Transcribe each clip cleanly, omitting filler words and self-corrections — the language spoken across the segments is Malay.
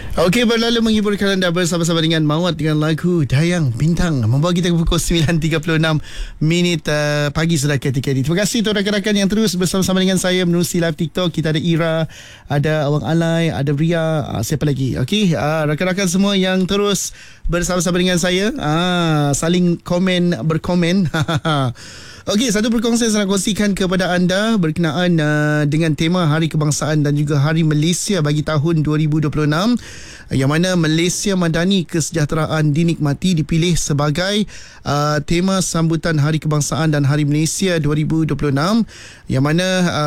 Okey, berlalu menghiburkan anda bersama-sama dengan Mawat dengan lagu Dayang Bintang membawa kita ke pukul 9.36 minit pagi sudah ketika ini. Terima kasih untuk rakan-rakan yang terus bersama-sama dengan saya menerusi live TikTok. Kita ada Ira, ada Awang Alai, ada Bria, siapa lagi? Okey, rakan-rakan semua yang terus bersama-sama dengan saya, saling berkomen. Okey, satu perkongsian saya nak kongsikan kepada anda berkenaan dengan tema Hari Kebangsaan dan juga Hari Malaysia bagi tahun 2026, yang mana Malaysia Madani Kesejahteraan Dinikmati dipilih sebagai tema sambutan Hari Kebangsaan dan Hari Malaysia 2026, yang mana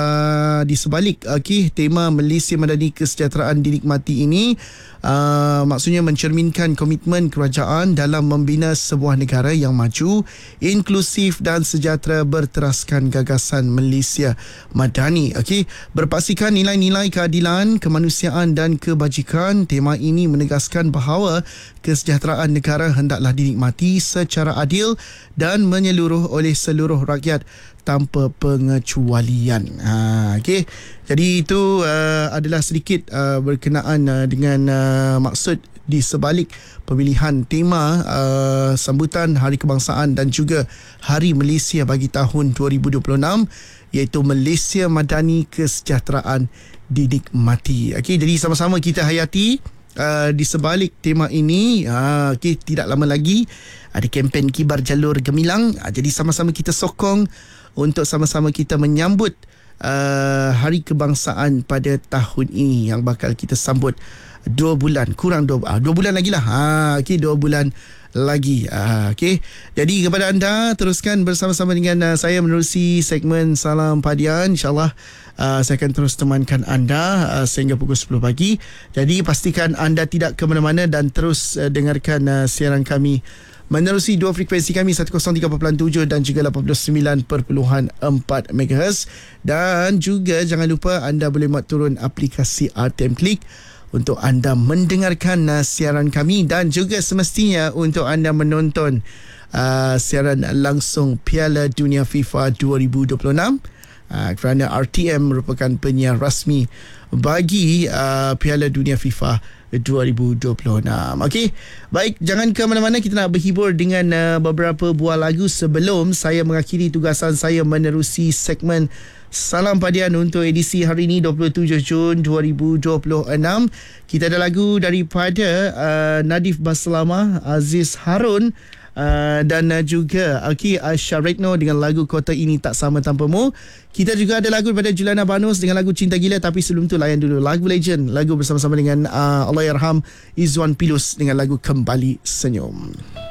di sebalik tema Malaysia Madani Kesejahteraan Dinikmati ini maksudnya mencerminkan komitmen kerajaan dalam membina sebuah negara yang maju, inklusif dan sejahtera berteraskan gagasan Malaysia Madani. Berpaksikan nilai-nilai keadilan, kemanusiaan dan kebajikan. Tema ini menegaskan bahawa kesejahteraan negara hendaklah dinikmati secara adil dan menyeluruh oleh seluruh rakyat tanpa pengecualian. Jadi itu adalah sedikit berkenaan dengan maksud di sebalik pemilihan tema sambutan Hari Kebangsaan dan juga Hari Malaysia bagi tahun 2026, iaitu Malaysia Madani Kesejahteraan Dinikmati. Jadi sama-sama kita hayati di sebalik tema ini. Tidak lama lagi ada kempen Kibar Jalur Gemilang. Jadi sama-sama kita sokong untuk sama-sama kita menyambut Hari Kebangsaan pada tahun ini yang bakal kita sambut 2 bulan, kurang 2 bulan lagi lah. 2 bulan lagi. Jadi kepada anda, teruskan bersama-sama dengan saya menerusi segmen Salam Padian. InsyaAllah saya akan terus temankan anda sehingga pukul 10 pagi. Jadi pastikan anda tidak ke mana-mana dan terus dengarkan siaran kami menerusi dua frekuensi kami, 103.7 dan juga 89.4 MHz. Dan juga jangan lupa anda boleh muat turun aplikasi RTM Klik untuk anda mendengarkan siaran kami, dan juga semestinya untuk anda menonton siaran langsung Piala Dunia FIFA 2026, kerana RTM merupakan penyiar rasmi bagi Piala Dunia FIFA 2026. Baik, jangan ke mana-mana, kita nak berhibur dengan beberapa buah lagu sebelum saya mengakhiri tugasan saya menerusi segmen Salam Padian untuk edisi hari ini 27 Jun 2026. Kita ada lagu daripada Nadif Baslama, Aziz Harun dan juga Syaretno dengan lagu Kota Ini Tak Sama Tanpamu. Kita juga ada lagu daripada Juliana Banus dengan lagu Cinta Gila. Tapi sebelum tu layan dulu lagu legend, lagu bersama-sama dengan Allahyarham Izwan Pilus dengan lagu Kembali Senyum.